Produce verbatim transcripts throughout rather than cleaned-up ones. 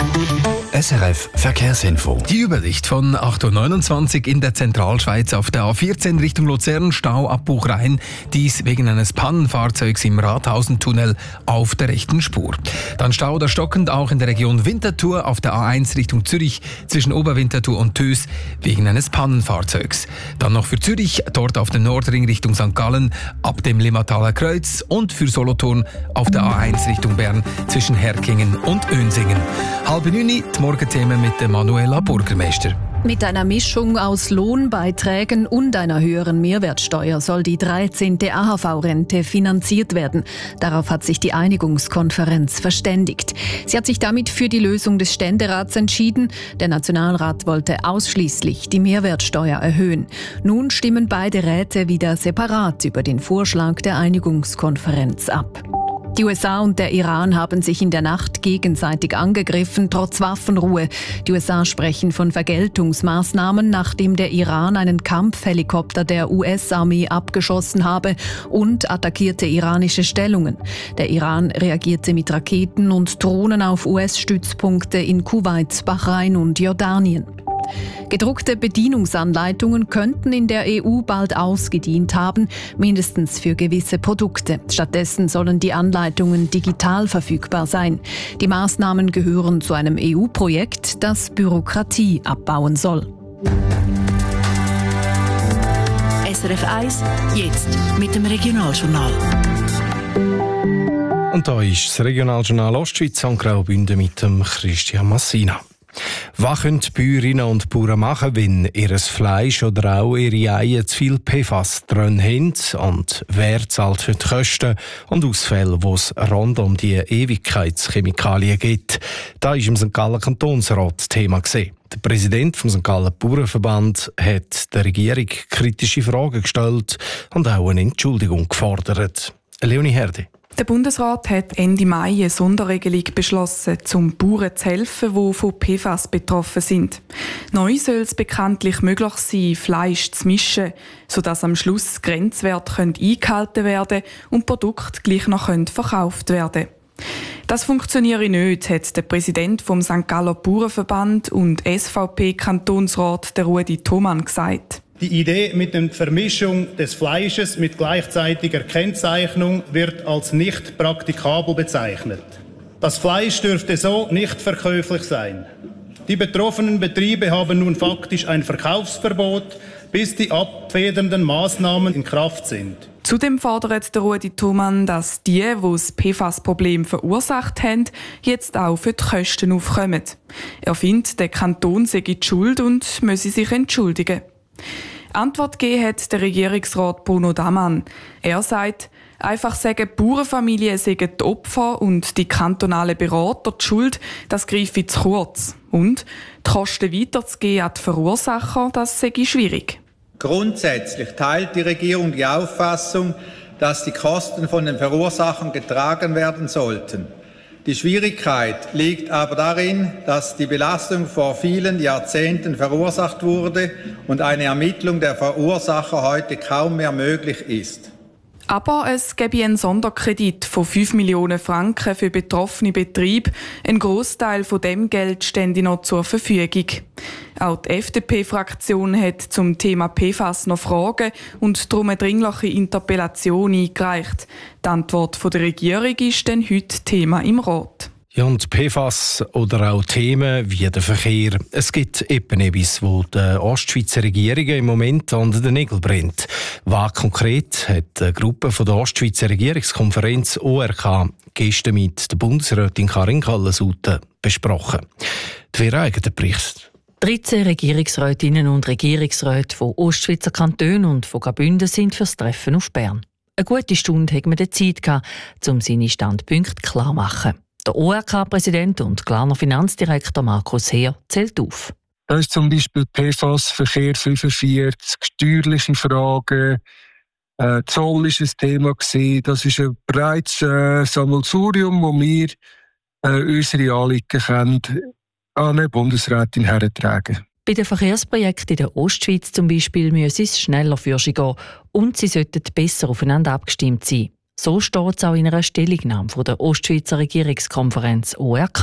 S R F Verkehrsinfo. Die Übersicht von acht Uhr neunundzwanzig in der Zentralschweiz auf der A vierzehn Richtung Luzern, Stau ab Buchrein. Dies wegen eines Pannenfahrzeugs im Rathausentunnel auf der rechten Spur. Dann Stau oder stockend auch in der Region Winterthur auf der A eins Richtung Zürich zwischen Oberwinterthur und Tös wegen eines Pannenfahrzeugs. Dann noch für Zürich, dort auf dem Nordring Richtung Sankt Gallen ab dem Limmataler Kreuz und für Solothurn auf der A eins Richtung Bern zwischen Herkingen und Önsingen. Halb neun, die Morgenthemen mit der Manuela Burgermeister. Mit einer Mischung aus Lohnbeiträgen und einer höheren Mehrwertsteuer soll die dreizehnte A H V-Rente finanziert werden. Darauf hat sich die Einigungskonferenz verständigt. Sie hat sich damit für die Lösung des Ständerats entschieden. Der Nationalrat wollte ausschließlich die Mehrwertsteuer erhöhen. Nun stimmen beide Räte wieder separat über den Vorschlag der Einigungskonferenz ab. Die U S A und der Iran haben sich in der Nacht gegenseitig angegriffen, trotz Waffenruhe. Die U S A sprechen von Vergeltungsmaßnahmen, nachdem der Iran einen Kampfhelikopter der U S-Armee abgeschossen habe und attackierte iranische Stellungen. Der Iran reagierte mit Raketen und Drohnen auf U S-Stützpunkte in Kuwait, Bahrain und Jordanien. Gedruckte Bedienungsanleitungen könnten in der E U bald ausgedient haben, mindestens für gewisse Produkte. Stattdessen sollen die Anleitungen digital verfügbar sein. Die Maßnahmen gehören zu einem E U-Projekt, das Bürokratie abbauen soll. S R F eins, jetzt mit dem Regionaljournal. Und da ist das Regionaljournal Ostschweiz an Graubünden mit dem Christian Massina. Was können die Bäuerinnen und Bauern machen, wenn ihr Fleisch oder auch ihre Eier zu viel P F A S drin haben? Und wer zahlt für die Kosten und Ausfälle, die es rund um die Ewigkeitschemikalien gibt? Da ist im Sankt Gallen Kantonsrat Thema gewesen. Der Präsident vom Sankt Gallen Bauernverband hat der Regierung kritische Fragen gestellt und auch eine Entschuldigung gefordert. Leonie Herde. Der Bundesrat hat Ende Mai eine Sonderregelung beschlossen, um Bauern zu helfen, die von P F A S betroffen sind. Neu soll es bekanntlich möglich sein, Fleisch zu mischen, sodass am Schluss Grenzwerte eingehalten werden und Produkte gleich noch verkauft werden können. Das funktioniere nicht, hat der Präsident vom Sankt Galler Bauernverband und S V P-Kantonsrat der Rudi Thomann gesagt. Die Idee mit der Vermischung des Fleisches mit gleichzeitiger Kennzeichnung wird als nicht praktikabel bezeichnet. Das Fleisch dürfte so nicht verkäuflich sein. Die betroffenen Betriebe haben nun faktisch ein Verkaufsverbot, bis die abfedernden Maßnahmen in Kraft sind. Zudem fordert der Rudi Thomann, dass die, die das P F A S-Problem verursacht haben, jetzt auch für die Kosten aufkommen. Er findet, der Kanton sei die Schuld und müsse sich entschuldigen. Antwort gegeben hat der Regierungsrat Bruno Damann. Er sagt, einfach sagen, die Bauernfamilien seien die Opfer und die kantonalen Berater die Schuld, das greife zu kurz. Und die Kosten weiterzugeben an die Verursacher, das sei schwierig. Grundsätzlich teilt die Regierung die Auffassung, dass die Kosten von den Verursachern getragen werden sollten. Die Schwierigkeit liegt aber darin, dass die Belastung vor vielen Jahrzehnten verursacht wurde und eine Ermittlung der Verursacher heute kaum mehr möglich ist. Aber es gäbe einen Sonderkredit von fünf Millionen Franken für betroffene Betriebe. Ein Grossteil von dem Geld stände noch zur Verfügung. Auch die F D P-Fraktion hat zum Thema P F A S noch Fragen und darum eine dringliche Interpellation eingereicht. Die Antwort der Regierung ist dann heute Thema im Rat. Ja, und P F A S oder auch Themen wie der Verkehr. Es gibt eben etwas, wo die Ostschweizer Regierung im Moment an den Nägeln brennt. Was konkret hat eine Gruppe von der Ostschweizer Regierungskonferenz O R K gestern mit der Bundesrätin Karin Kallensutter besprochen. Die Vera eigene Bericht. dreizehn Regierungsrätinnen und Regierungsräte von Ostschweizer Kantonen und von Graubünden sind fürs Treffen auf Bern. Eine gute Stunde hatten wir die Zeit gehabt, um seine Standpunkte klar zu machen. Der O R K-Präsident und Glarner Finanzdirektor Markus Heer zählt auf. Da ist zum Beispiel P F A S, Verkehr fünfundvierzig, steuerliche Fragen, äh, Zoll ist ein Thema gewesen. Das ist ein breites äh, Sammelsurium, wo wir äh, unsere Anliegen können, an eine Bundesrätin hertragen. Bei den Verkehrsprojekten in der Ostschweiz zum Beispiel müsse es schneller vorwärts gehen und sie sollten besser aufeinander abgestimmt sein. So steht es auch in einer Stellungnahme von der Ostschweizer Regierungskonferenz O R K.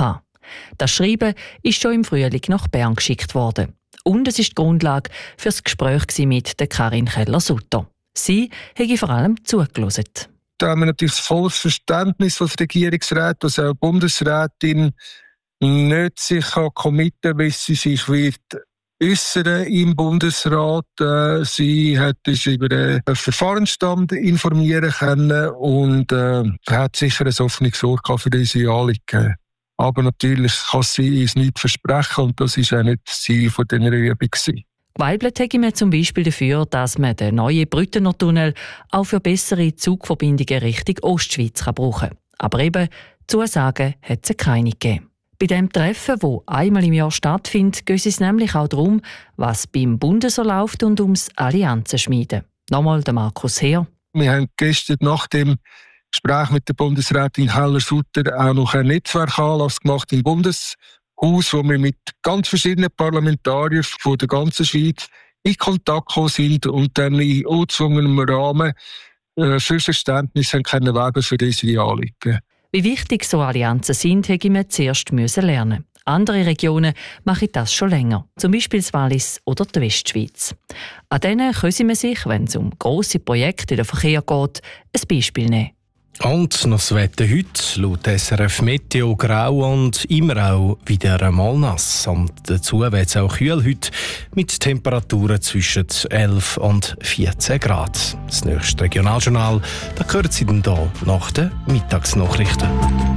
Das Schreiben ist schon im Frühling nach Bern geschickt worden. Und es ist die Grundlage für das Gespräch mit der Karin Keller-Sutter. Sie habe vor allem zugehört. Da haben wir natürlich das volles Verständnis als Regierungsrat, dass auch die Bundesrätin nicht sich committen kann, wie sie sich wird äußern im Bundesrat. Sie hat uns über den Verfahrensstand informieren können und äh, hat sicher ein offenes Ohr für diese Anliegen. Aber natürlich kann sie uns nicht versprechen und das war auch nicht das Ziel dieser Übung. Geweibelt hätte man zum Beispiel dafür, dass man den neuen Brüttener Tunnel auch für bessere Zugverbindungen Richtung Ostschweiz brauchen kann. Aber eben, Zusagen hat es keine gegeben. Bei diesem Treffen, das einmal im Jahr stattfindet, geht es nämlich auch darum, was beim Bund so läuft und ums Allianzenschmieden. Nochmal der Markus Heer. Wir haben gestern nach dem Gespräch mit der Bundesrätin Keller-Sutter auch noch ein Netzwerkanlass gemacht im Bundeshaus, wo wir mit ganz verschiedenen Parlamentariern von der ganzen Schweiz in Kontakt gekommen sind und dann in ungezwungenem Rahmen äh, für Verständnis haben können Wege für diese Anliegen. Wie wichtig so Allianzen sind, hätte man zuerst lernen. Andere Regionen machen das schon länger, zum Beispiel das Wallis oder die Westschweiz. An denen können man sich, wenn es um grosse Projekte in den Verkehr geht, ein Beispiel nehmen. Und noch das Wetter heute, laut S R F Meteo grau und immer auch wieder einmal nass. Und dazu wird es auch kühl heute mit Temperaturen zwischen elf und vierzehn Grad. Das nächste Regionaljournal, da hören Sie dann hier nach den Mittagsnachrichten.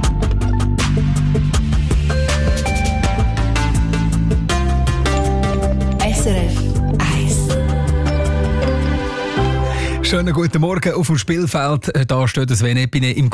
S R F eins. Schönen guten Morgen auf dem Spielfeld. Da steht das Sven Epine im